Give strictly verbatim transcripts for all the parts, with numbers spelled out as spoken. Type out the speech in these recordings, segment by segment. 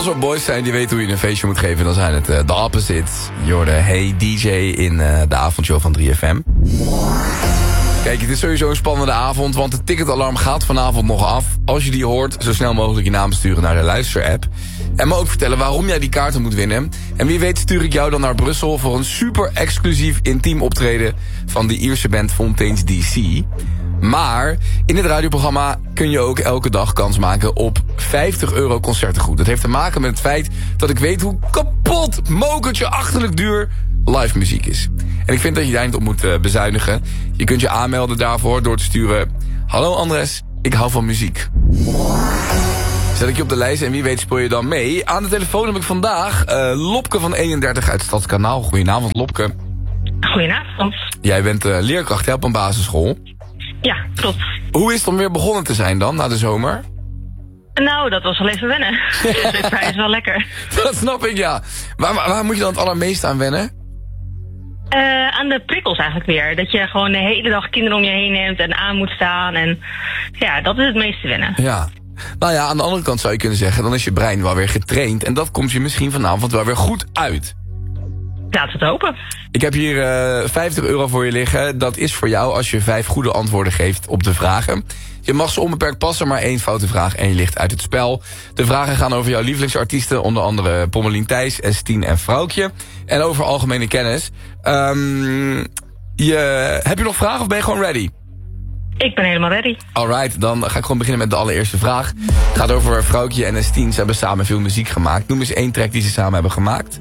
Als er boys zijn die weten hoe je een feestje moet geven, dan zijn het uh, de opposites. Jorde, hey D J in uh, de avondshow van drie F M. Kijk, het is sowieso een spannende avond, want het ticketalarm gaat vanavond nog af. Als je die hoort, zo snel mogelijk je naam sturen naar de luisterapp. En me ook vertellen waarom jij die kaarten moet winnen. En wie weet stuur ik jou dan naar Brussel voor een super exclusief intiem optreden van de Ierse band Fontaines D C. Maar in het radioprogramma kun je ook elke dag kans maken op vijftig euro concertengoed. Dat heeft te maken met het feit dat ik weet hoe kapot mokertje achterlijk duur live muziek is. En ik vind dat je daar niet op moet uh, bezuinigen. Je kunt je aanmelden daarvoor door te sturen: hallo Andres, ik hou van muziek. Zet ik je op de lijst en wie weet speel je dan mee. Aan de telefoon heb ik vandaag uh, Lopke van eenendertig uit Stadskanaal. Goedenavond Lopke. Goedenavond. Jij bent uh, leerkracht hè, op een basisschool. Ja, klopt. Hoe is het om weer begonnen te zijn dan, na de zomer? Nou, dat was wel even wennen. Dus het is wel lekker. Dat snap ik, ja. Waar, waar, waar moet je dan het allermeest aan wennen? Uh, aan de prikkels eigenlijk weer. Dat je gewoon de hele dag kinderen om je heen neemt en aan moet staan. En ja, dat is het meeste wennen. Ja. Nou ja, aan de andere kant zou je kunnen zeggen, dan is je brein wel weer getraind. En dat komt je misschien vanavond wel weer goed uit. Laten we het hopen. Ik heb hier uh, vijftig euro voor je liggen. Dat is voor jou als je vijf goede antwoorden geeft op de vragen. Je mag ze onbeperkt passen, maar één foute vraag en je ligt uit het spel. De vragen gaan over jouw lievelingsartiesten, onder andere Pommelien Thijs, Estien en Vrouwtje. En over algemene kennis. Um, je, heb je nog vragen of ben je gewoon ready? Ik ben helemaal ready. Alright, dan ga ik gewoon beginnen met de allereerste vraag. Het gaat over Vrouwtje en Estien. Ze hebben samen veel muziek gemaakt. Noem eens één track die ze samen hebben gemaakt.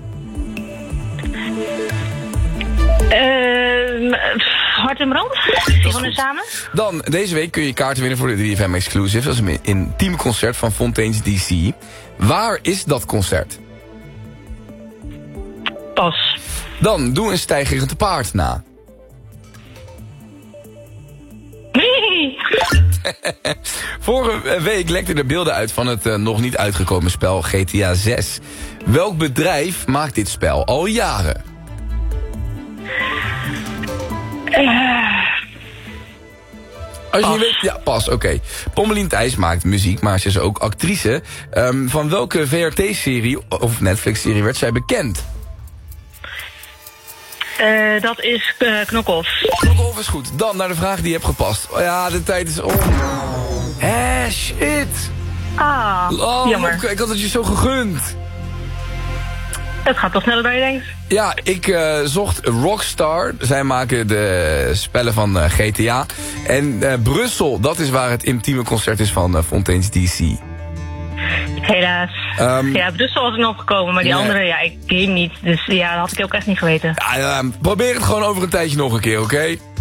Uh, Hart en Brand? Die van hun samen? Dan, deze week kun je kaarten winnen voor de drie F M Exclusive. Dat is een intiem concert van Fontaines D C. Waar is dat concert? Pas. Dan, doe een stijgerend te paard na. Nee. Vorige week lekten er beelden uit van het uh, nog niet uitgekomen spel G T A zes. Welk bedrijf maakt dit spel al jaren? Uh, Als je pas. niet weet, ja, pas, oké. Okay. Pommelien Thijs maakt muziek, maar ze is ook actrice. Um, van welke V R T-serie of Netflix-serie werd zij bekend? Uh, dat is uh, Knokhoff. Knokhoff is goed. Dan naar de vraag die je hebt gepast. Oh ja, de tijd is om. Hé, shit. Ah, oh, jammer. Lopke, ik had het je zo gegund. Het gaat toch sneller dan je denkt? Ja, ik uh, zocht Rockstar. Zij maken de spellen van uh, G T A. En uh, Brussel, dat is waar het intieme concert is van uh, Fontaines D C. Helaas. Um, ja, Brussel was er nog gekomen, maar die nee. andere, ja, ik game niet. Dus ja, dat had ik ook echt niet geweten. Ja, uh, probeer het gewoon over een tijdje nog een keer, oké? Okay?